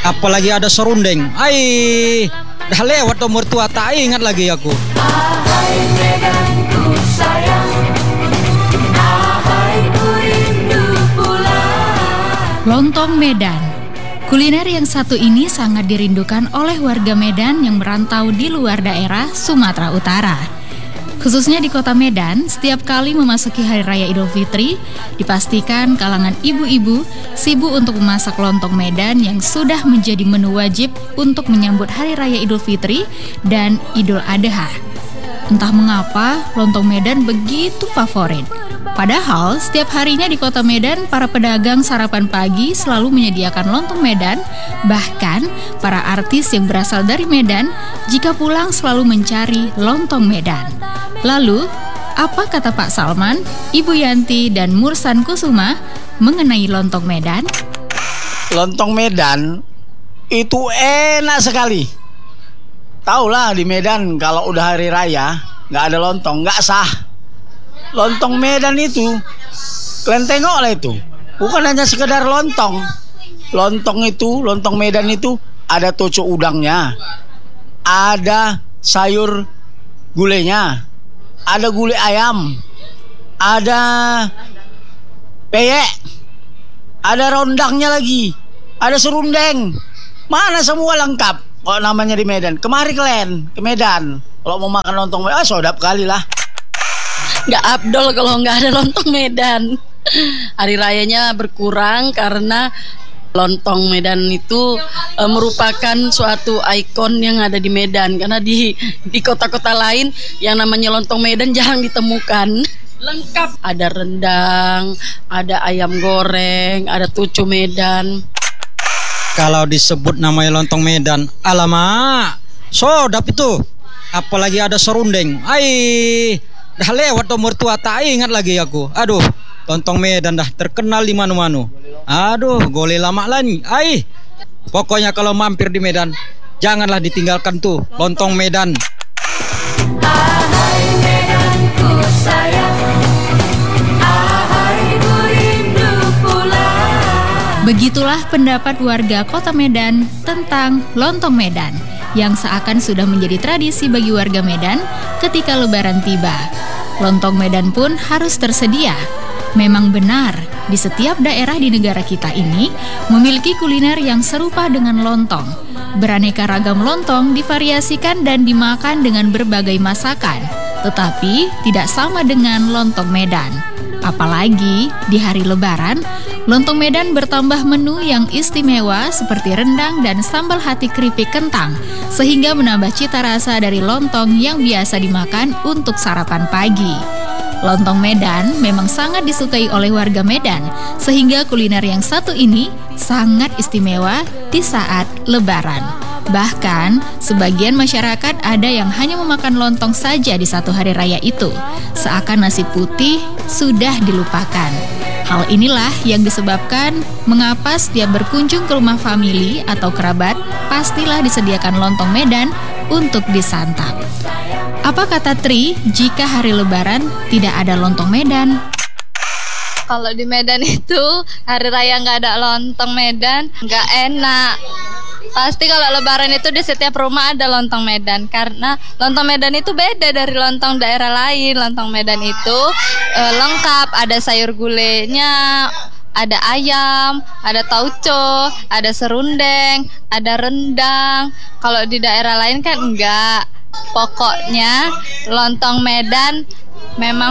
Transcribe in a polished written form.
apalagi ada serundeng. Dah lewat umur tua tak ingat lagi aku. Ahai Medanku sayang, ahai ku rindu pulang. Lontong Medan. Kuliner yang satu ini sangat dirindukan oleh warga Medan yang merantau di luar daerah Sumatera Utara. Khususnya di kota Medan, setiap kali memasuki Hari Raya Idul Fitri, dipastikan kalangan ibu-ibu sibuk untuk memasak lontong Medan yang sudah menjadi menu wajib untuk menyambut Hari Raya Idul Fitri dan Idul Adha. Entah mengapa, lontong Medan begitu favorit. Padahal, setiap harinya di kota Medan, para pedagang sarapan pagi selalu menyediakan lontong Medan. Bahkan, para artis yang berasal dari Medan, jika pulang selalu mencari lontong Medan. Lalu, apa kata Pak Salman, Ibu Yanti, dan Mursan Kusuma mengenai lontong Medan? Lontong Medan itu enak sekali. Taulah di Medan kalau udah hari raya nggak ada lontong nggak sah. Lontong Medan itu, kalian tengoklah itu, bukan hanya sekedar lontong. Lontong Medan itu ada tucuk udangnya, ada sayur gulenya, ada gulai ayam, ada peyek, ada rondangnya lagi, ada serundeng. Mana semua lengkap. Kalau namanya di Medan, kemari kalian ke Medan. Kalau mau makan lontong Medan, sodap kali lah. Nggak abdol kalau nggak ada lontong Medan. Hari rayanya berkurang karena lontong Medan itu merupakan suatu ikon yang ada di Medan. Karena di kota-kota lain yang namanya lontong Medan jarang ditemukan. Lengkap, ada rendang, ada ayam goreng, ada tucu Medan. Kalau disebut namanya lontong Medan, alamak, sodap itu. Apalagi ada serundeng. Dah lewat umur tua tak ingat lagi aku. Aduh, lontong Medan dah terkenal di mana-mana. Aduh, golek lama lagi. Pokoknya kalau mampir di Medan, janganlah ditinggalkan tuh lontong Medan. Ahai Medanku sayang, ahai ku rindu pulang. Begitulah pendapat warga kota Medan tentang lontong Medan yang seakan sudah menjadi tradisi bagi warga Medan ketika Lebaran tiba. Lontong Medan pun harus tersedia. Memang benar, di setiap daerah di negara kita ini memiliki kuliner yang serupa dengan lontong. Beraneka ragam lontong divariasikan dan dimakan dengan berbagai masakan, tetapi tidak sama dengan lontong Medan. Apalagi di hari Lebaran, lontong Medan bertambah menu yang istimewa seperti rendang dan sambal hati keripik kentang, sehingga menambah cita rasa dari lontong yang biasa dimakan untuk sarapan pagi. Lontong Medan memang sangat disukai oleh warga Medan, sehingga kuliner yang satu ini sangat istimewa di saat Lebaran. Bahkan, sebagian masyarakat ada yang hanya memakan lontong saja di satu hari raya itu, seakan nasi putih sudah dilupakan. Hal inilah yang disebabkan mengapa setiap berkunjung ke rumah famili atau kerabat, pastilah disediakan lontong Medan untuk disantap. Apa kata Tri jika hari Lebaran tidak ada lontong Medan? Kalau di Medan itu hari raya nggak ada lontong Medan nggak enak. Pasti kalau Lebaran itu di setiap rumah ada lontong Medan, karena lontong Medan itu beda dari lontong daerah lain. Lontong Medan itu lengkap, ada sayur gulenya, ada ayam, ada tauco, ada serundeng, ada rendang. Kalau di daerah lain kan enggak. Pokoknya lontong Medan memang